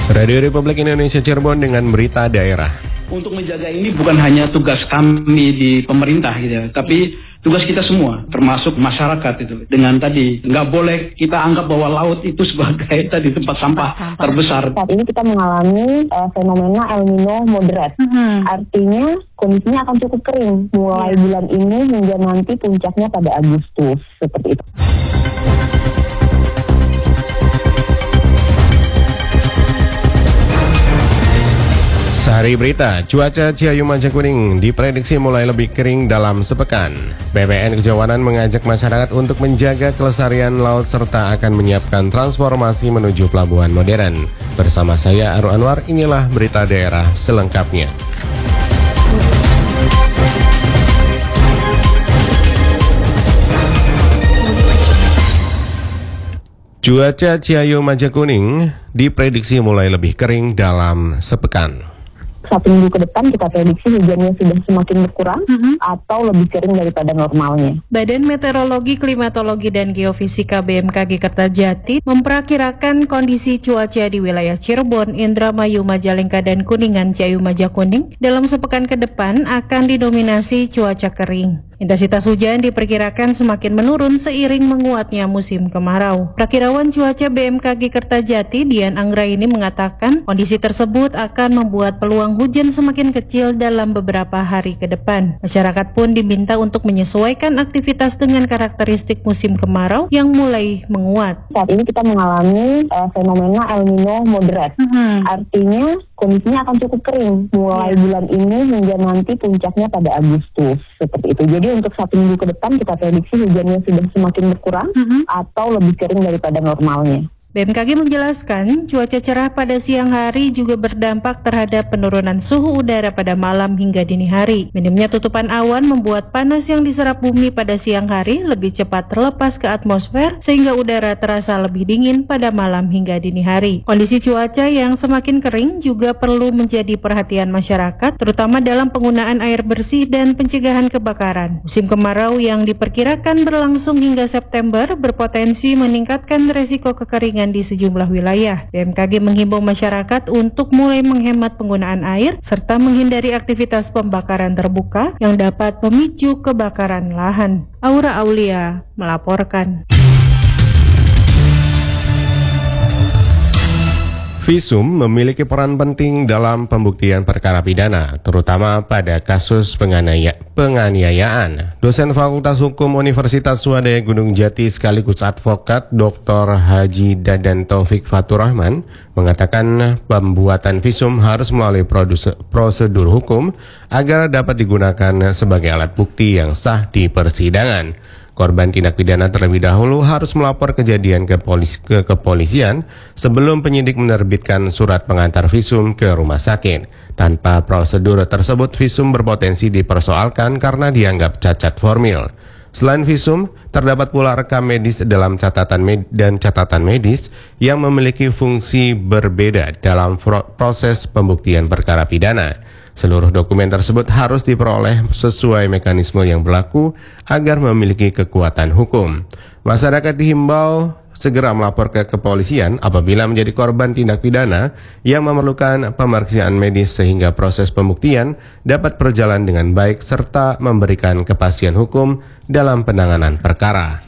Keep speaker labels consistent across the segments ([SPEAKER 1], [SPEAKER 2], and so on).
[SPEAKER 1] Radio Republik Indonesia Cirebon dengan berita daerah.
[SPEAKER 2] Untuk menjaga ini bukan hanya tugas kami di pemerintah gitu ya, tapi tugas kita semua, termasuk masyarakat itu. Dengan tadi, nggak boleh kita anggap bahwa laut itu sebagai tadi tempat sampah terbesar.
[SPEAKER 3] Saat ini kita mengalami fenomena El Nino moderat. Artinya kondisinya akan cukup kering mulai bulan ini hingga nanti puncaknya pada Agustus, seperti itu.
[SPEAKER 1] Sehari berita, cuaca Ciayu Majakuning diprediksi mulai lebih kering dalam sepekan. BPN Kejawanan mengajak masyarakat untuk menjaga kelestarian laut serta akan menyiapkan transformasi menuju pelabuhan modern. Bersama saya Aru Anwar, inilah berita daerah selengkapnya. Cuaca Ciayu Majakuning diprediksi mulai lebih kering dalam sepekan.
[SPEAKER 3] 1 minggu ke depan kita prediksi hujannya sudah semakin berkurang atau lebih kering daripada normalnya.
[SPEAKER 4] Badan Meteorologi, Klimatologi, dan Geofisika BMKG Kertajati memperkirakan kondisi cuaca di wilayah Cirebon, Indramayu, Majalengka, dan Kuningan, Ciayu Majakuning dalam sepekan ke depan akan didominasi cuaca kering. Intensitas hujan diperkirakan semakin menurun seiring menguatnya musim kemarau. Prakirawan cuaca BMKG Kertajati, Dian Anggraini, mengatakan kondisi tersebut akan membuat peluang hujan semakin kecil dalam beberapa hari ke depan. Masyarakat pun diminta untuk menyesuaikan aktivitas dengan karakteristik musim kemarau yang mulai menguat.
[SPEAKER 3] Saat ini kita mengalami fenomena El Nino moderat. Artinya kondisinya akan cukup kering mulai bulan ini hingga nanti puncaknya pada Agustus, seperti itu. Jadi untuk 1 minggu ke depan kita prediksi hujannya sudah semakin berkurang atau lebih kering daripada normalnya.
[SPEAKER 4] BMKG menjelaskan, cuaca cerah pada siang hari juga berdampak terhadap penurunan suhu udara pada malam hingga dini hari. Minimnya tutupan awan membuat panas yang diserap bumi pada siang hari lebih cepat terlepas ke atmosfer sehingga udara terasa lebih dingin pada malam hingga dini hari. Kondisi cuaca yang semakin kering juga perlu menjadi perhatian masyarakat, terutama dalam penggunaan air bersih dan pencegahan kebakaran. Musim kemarau yang diperkirakan berlangsung hingga September berpotensi meningkatkan resiko kekeringan di sejumlah wilayah. BMKG menghimbau masyarakat untuk mulai menghemat penggunaan air serta menghindari aktivitas pembakaran terbuka yang dapat memicu kebakaran lahan. Aura Aulia melaporkan.
[SPEAKER 1] Visum memiliki peran penting dalam pembuktian perkara pidana, terutama pada kasus penganiayaan. Dosen Fakultas Hukum Universitas Swadaya Gunung Jati sekaligus advokat Dr. Haji Dadan Taufik Faturrahman mengatakan pembuatan visum harus melalui prosedur hukum agar dapat digunakan sebagai alat bukti yang sah di persidangan. Korban tindak pidana terlebih dahulu harus melapor kejadian ke kepolisian sebelum penyidik menerbitkan surat pengantar visum ke rumah sakit. Tanpa prosedur tersebut, visum berpotensi dipersoalkan karena dianggap cacat formil. Selain visum, terdapat pula rekam medis dalam catatan medis yang memiliki fungsi berbeda dalam proses pembuktian perkara pidana. Seluruh dokumen tersebut harus diperoleh sesuai mekanisme yang berlaku agar memiliki kekuatan hukum. Masyarakat dihimbau segera melapor ke kepolisian apabila menjadi korban tindak pidana yang memerlukan pemeriksaan medis sehingga proses pembuktian dapat berjalan dengan baik serta memberikan kepastian hukum dalam penanganan perkara.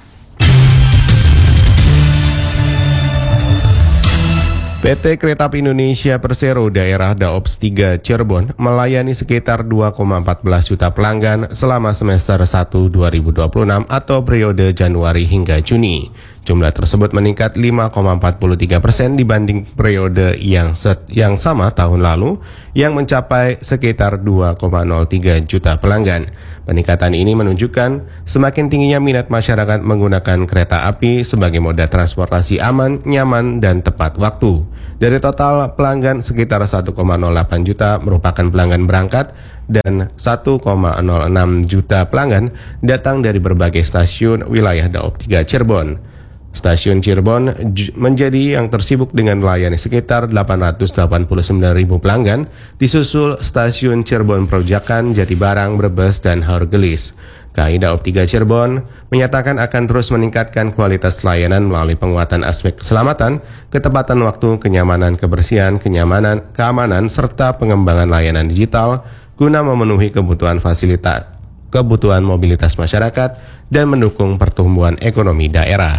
[SPEAKER 1] PT Kereta Api Indonesia Persero Daerah Daops 3 Cirebon melayani sekitar 2,14 juta pelanggan selama semester 1 2026 atau periode Januari hingga Juni. Jumlah tersebut meningkat 5,43% dibanding periode yang sama tahun lalu yang mencapai sekitar 2,03 juta pelanggan. Peningkatan ini menunjukkan semakin tingginya minat masyarakat menggunakan kereta api sebagai moda transportasi aman, nyaman, dan tepat waktu. Dari total pelanggan, sekitar 1,08 juta merupakan pelanggan berangkat dan 1,06 juta pelanggan datang dari berbagai stasiun wilayah Daops 3 Cirebon. Stasiun Cirebon menjadi yang tersibuk dengan melayani sekitar 889.000 pelanggan, disusul Stasiun Cirebon Perujakan, Jatibarang, Brebes, dan Haurgelis. KAI Daop 3 Cirebon menyatakan akan terus meningkatkan kualitas layanan melalui penguatan aspek keselamatan, ketepatan waktu, kenyamanan, kebersihan, keamanan, serta pengembangan layanan digital guna memenuhi kebutuhan mobilitas masyarakat dan mendukung pertumbuhan ekonomi daerah.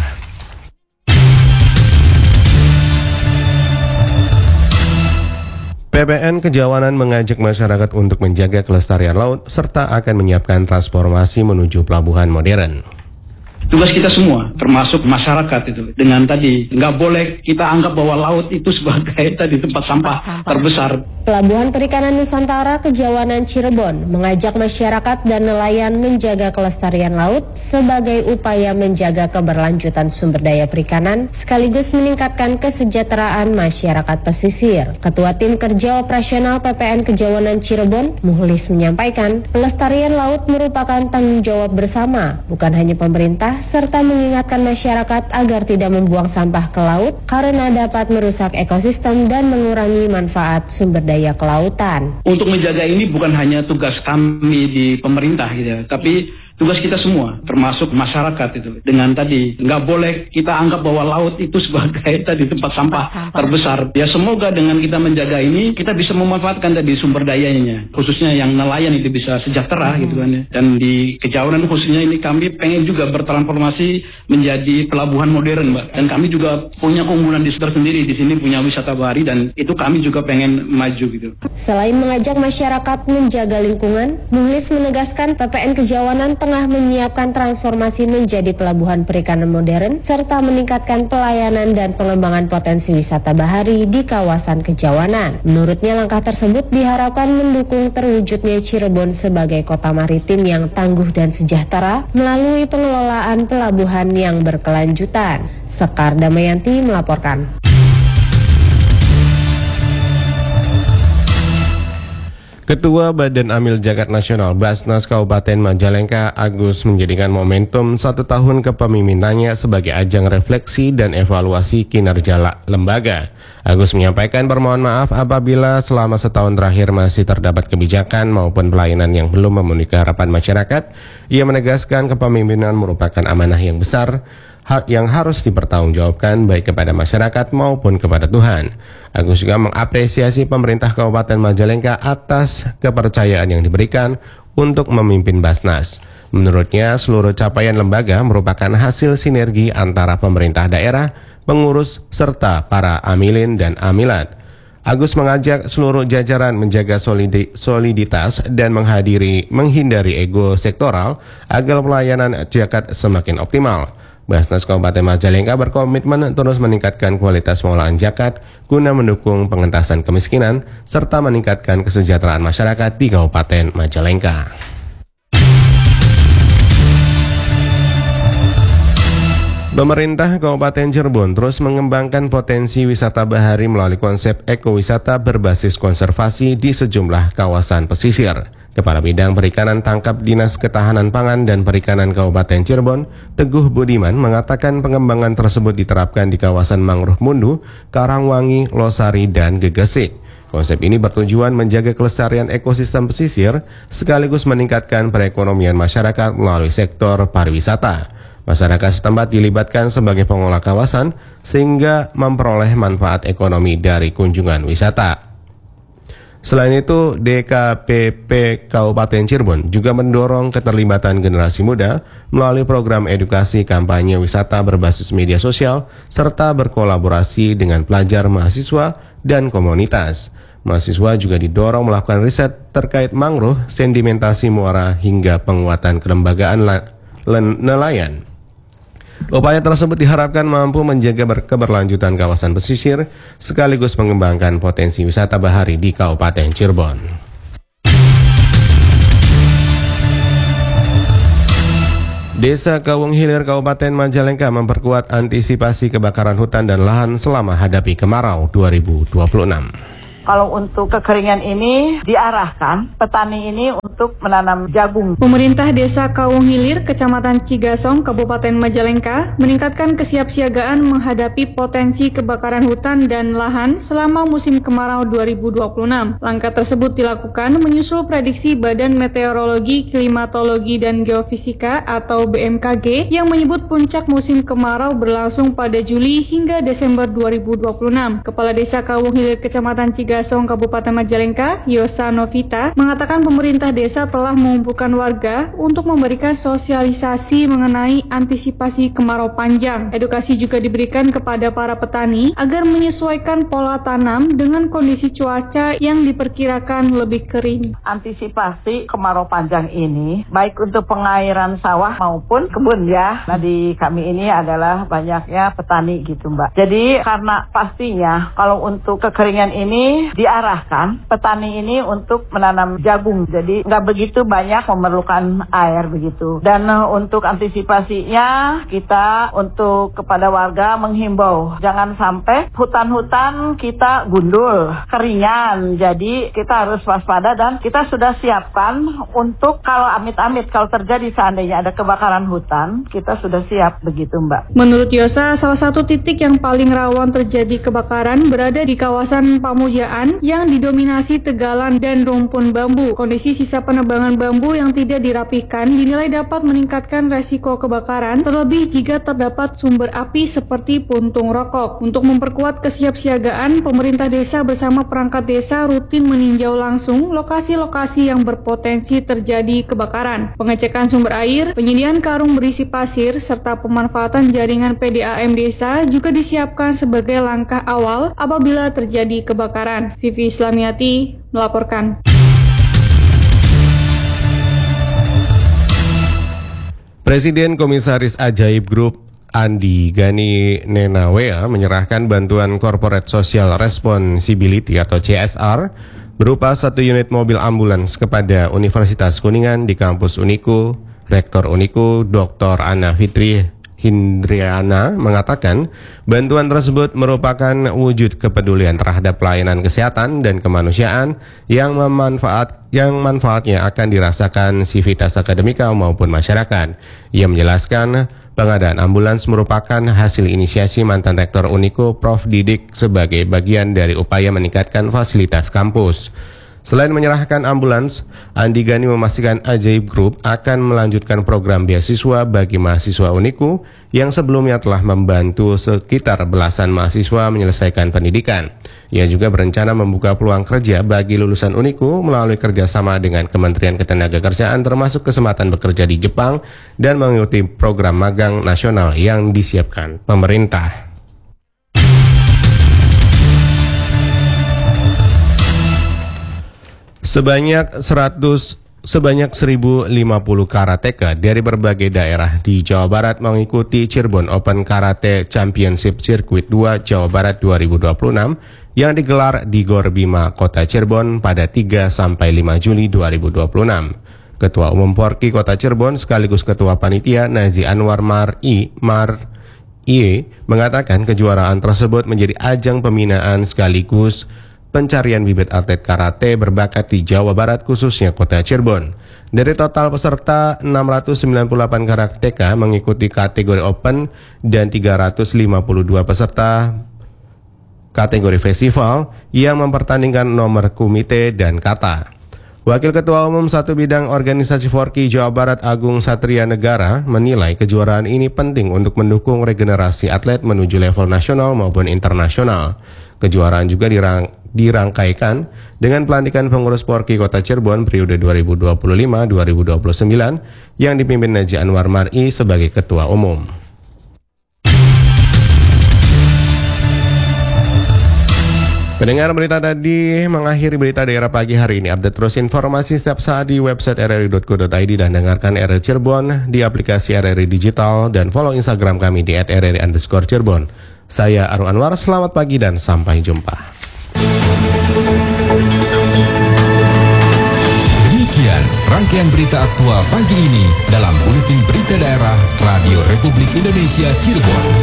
[SPEAKER 1] PPN Kejawanan mengajak masyarakat untuk menjaga kelestarian laut serta akan menyiapkan transformasi menuju pelabuhan modern.
[SPEAKER 2] Tugas kita semua, termasuk masyarakat itu, dengan tadi nggak boleh kita anggap bahwa laut itu sebagai tadi tempat sampah terbesar.
[SPEAKER 5] Pelabuhan Perikanan Nusantara Kejawanan Cirebon mengajak masyarakat dan nelayan menjaga kelestarian laut sebagai upaya menjaga keberlanjutan sumber daya perikanan sekaligus meningkatkan kesejahteraan masyarakat pesisir. Ketua Tim Kerja Operasional PPN Kejawanan Cirebon, Muhlis, menyampaikan pelestarian laut merupakan tanggung jawab bersama, bukan hanya pemerintah, serta mengingatkan masyarakat agar tidak membuang sampah ke laut karena dapat merusak ekosistem dan mengurangi manfaat sumber daya kelautan.
[SPEAKER 2] Untuk menjaga ini bukan hanya tugas kami di pemerintah gitu ya, tapi tugas kita semua, termasuk masyarakat itu, dengan tadi nggak boleh kita anggap bahwa laut itu sebagai tadi tempat sampah terbesar. Ya semoga dengan kita menjaga ini kita bisa memanfaatkan tadi sumber dayanya, khususnya yang nelayan itu bisa sejahtera gitu kan ya. Dan di Kejawanan khususnya ini kami pengen juga bertransformasi menjadi pelabuhan modern, Mbak. Dan kami juga punya keunggulan di tersendiri di sini, punya wisata bahari, dan itu kami juga pengen maju gitu.
[SPEAKER 5] Selain mengajak masyarakat menjaga lingkungan, Muhlis menegaskan PPN Kejawanan tengah menyiapkan transformasi menjadi pelabuhan perikanan modern serta meningkatkan pelayanan dan pengembangan potensi wisata bahari di kawasan Kejawanan. Menurutnya langkah tersebut diharapkan mendukung terwujudnya Cirebon sebagai kota maritim yang tangguh dan sejahtera melalui pengelolaan pelabuhan yang berkelanjutan. Sekar Damayanti melaporkan.
[SPEAKER 1] Ketua Badan Amil Zakat Nasional Basnas Kabupaten Majalengka, Agus, menjadikan momentum 1 tahun kepemimpinannya sebagai ajang refleksi dan evaluasi kinerja lembaga. Agus menyampaikan permohonan maaf apabila selama setahun terakhir masih terdapat kebijakan maupun pelayanan yang belum memenuhi harapan masyarakat. Ia menegaskan kepemimpinan merupakan amanah yang besar yang harus dipertanggungjawabkan baik kepada masyarakat maupun kepada Tuhan. Agus juga mengapresiasi pemerintah Kabupaten Majalengka atas kepercayaan yang diberikan untuk memimpin Basnas. Menurutnya, seluruh capaian lembaga merupakan hasil sinergi antara pemerintah daerah, pengurus, serta para amilin dan amilat. Agus mengajak seluruh jajaran menjaga soliditas dan menghindari ego sektoral agar pelayanan zakat semakin optimal. Basnas Kabupaten Majalengka berkomitmen terus meningkatkan kualitas pengelolaan zakat guna mendukung pengentasan kemiskinan serta meningkatkan kesejahteraan masyarakat di Kabupaten Majalengka. Pemerintah Kabupaten Cirebon terus mengembangkan potensi wisata bahari melalui konsep ekowisata berbasis konservasi di sejumlah kawasan pesisir. Kepala Bidang Perikanan Tangkap Dinas Ketahanan Pangan dan Perikanan Kabupaten Cirebon, Teguh Budiman, mengatakan pengembangan tersebut diterapkan di kawasan Mangrove Mundu, Karangwangi, Losari, dan Gegesik. Konsep ini bertujuan menjaga kelestarian ekosistem pesisir sekaligus meningkatkan perekonomian masyarakat melalui sektor pariwisata. Masyarakat setempat dilibatkan sebagai pengelola kawasan sehingga memperoleh manfaat ekonomi dari kunjungan wisata. Selain itu, DKPP Kabupaten Cirebon juga mendorong keterlibatan generasi muda melalui program edukasi kampanye wisata berbasis media sosial serta berkolaborasi dengan pelajar, mahasiswa, dan komunitas. Mahasiswa juga didorong melakukan riset terkait mangrove, sedimentasi muara, hingga penguatan kelembagaan nelayan. Upaya tersebut diharapkan mampu menjaga keberlanjutan kawasan pesisir sekaligus mengembangkan potensi wisata bahari di Kabupaten Cirebon. Desa Kawung Hilir Kabupaten Majalengka memperkuat antisipasi kebakaran hutan dan lahan selama hadapi kemarau 2026.
[SPEAKER 6] Kalau untuk kekeringan ini diarahkan petani ini untuk untuk menanam jagung.
[SPEAKER 7] Pemerintah Desa Kawung Hilir, Kecamatan Cigasong, Kabupaten Majalengka, meningkatkan kesiapsiagaan menghadapi potensi kebakaran hutan dan lahan selama musim kemarau 2026. Langkah tersebut dilakukan menyusul prediksi Badan Meteorologi, Klimatologi, dan Geofisika atau BMKG yang menyebut puncak musim kemarau berlangsung pada Juli hingga Desember 2026. Kepala Desa Kawung Hilir, Kecamatan Cigasong, Kabupaten Majalengka, Yosa Novita, mengatakan pemerintah desa telah mengumpulkan warga untuk memberikan sosialisasi mengenai antisipasi kemarau panjang. Edukasi juga diberikan kepada para petani agar menyesuaikan pola tanam dengan kondisi cuaca yang diperkirakan lebih kering.
[SPEAKER 6] Antisipasi kemarau panjang ini baik untuk pengairan sawah maupun kebun ya. Nah di kami ini adalah banyaknya petani gitu Mbak. Jadi karena pastinya kalau untuk kekeringan ini diarahkan petani ini untuk menanam jagung. Jadi nggak begitu banyak memerlukan air begitu. Dan untuk antisipasinya kita untuk kepada warga menghimbau jangan sampai hutan-hutan kita gundul, keringan. Jadi kita harus waspada dan kita sudah siapkan untuk kalau amit-amit kalau terjadi seandainya ada kebakaran hutan, kita sudah siap begitu Mbak.
[SPEAKER 7] Menurut Yosa, salah satu titik yang paling rawan terjadi kebakaran berada di kawasan Pamujaan yang didominasi tegalan dan rumpun bambu. Kondisi sisa penebangan bambu yang tidak dirapikan dinilai dapat meningkatkan resiko kebakaran, terlebih jika terdapat sumber api seperti puntung rokok. Untuk memperkuat kesiapsiagaan, pemerintah desa bersama perangkat desa rutin meninjau langsung lokasi-lokasi yang berpotensi terjadi kebakaran. Pengecekan sumber air, penyediaan karung berisi pasir, serta pemanfaatan jaringan PDAM desa juga disiapkan sebagai langkah awal apabila terjadi kebakaran. Vivi Islamiati melaporkan.
[SPEAKER 1] Presiden Komisaris Ajaib Group Andi Gani Nenawea menyerahkan bantuan Corporate Social Responsibility atau CSR berupa 1 unit mobil ambulans kepada Universitas Kuningan di kampus Uniku. Rektor Uniku, Dr. Ana Fitri Hindriana mengatakan bantuan tersebut merupakan wujud kepedulian terhadap pelayanan kesehatan dan kemanusiaan yang manfaatnya akan dirasakan sivitas akademika maupun masyarakat. Ia menjelaskan pengadaan ambulans merupakan hasil inisiasi mantan Rektor Uniku Prof. Didik sebagai bagian dari upaya meningkatkan fasilitas kampus. Selain menyerahkan ambulans, Andi Gani memastikan Ajaib Group akan melanjutkan program beasiswa bagi mahasiswa Uniku yang sebelumnya telah membantu sekitar belasan mahasiswa menyelesaikan pendidikan. Ia juga berencana membuka peluang kerja bagi lulusan Uniku melalui kerjasama dengan Kementerian Ketenagakerjaan termasuk kesempatan bekerja di Jepang dan mengikuti program magang nasional yang disiapkan pemerintah. Sebanyak 1.050 karateka dari berbagai daerah di Jawa Barat mengikuti Cirebon Open Karate Championship Circuit 2 Jawa Barat 2026 yang digelar di Gor Bima, Kota Cirebon pada 3-5 Juli 2026. Ketua Umum Porki Kota Cirebon sekaligus Ketua Panitia Nazi Anwar Mar-I mengatakan kejuaraan tersebut menjadi ajang pembinaan sekaligus pencarian bibit atlet karate berbakat di Jawa Barat khususnya Kota Cirebon. Dari total peserta, 698 karateka mengikuti kategori open dan 352 peserta kategori festival yang mempertandingkan nomor kumite dan kata. Wakil Ketua Umum 1 Bidang Organisasi Forki Jawa Barat Agung Satria Negara menilai kejuaraan ini penting untuk mendukung regenerasi atlet menuju level nasional maupun internasional. Kejuaraan juga dirangkaikan dengan pelantikan pengurus Porki Kota Cirebon periode 2025-2029 yang dipimpin Naji Anwar Mar-I sebagai Ketua Umum. Pendengar, berita tadi mengakhiri berita daerah pagi hari ini. Update terus informasi setiap saat di website rri.co.id dan dengarkan RRI Cirebon di aplikasi RRI Digital dan follow Instagram kami di @rri_Cirebon. Saya Aru Anwar, selamat pagi dan sampai jumpa.
[SPEAKER 8] Demikian rangkaian berita aktual pagi ini dalam Buletin Berita Daerah Radio Republik Indonesia Cirebon.